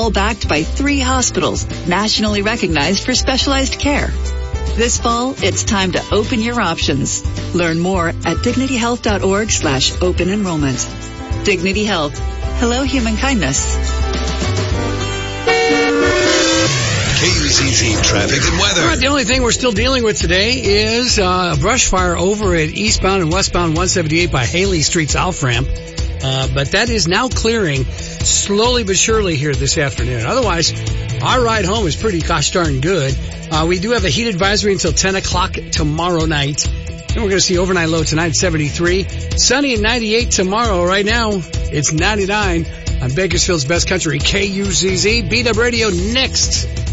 all backed by 3 hospitals nationally recognized for specialized care. This fall, it's time to open your options. Learn more at dignityhealth.org/open enrollment. Dignity Health. Hello, human kindness. KUCC traffic and weather. All right, the only thing we're still dealing with today is a brush fire over at eastbound and westbound 178 by Haley Street's off-ramp. But that is now clearing slowly but surely here this afternoon. Otherwise, our ride home is pretty gosh darn good. We do have a heat advisory until 10 o'clock tomorrow night. And we're going to see overnight low tonight, 73. Sunny and 98 tomorrow. Right now, it's 99 on Bakersfield's Best Country, KUCZ. Beat Up Radio next.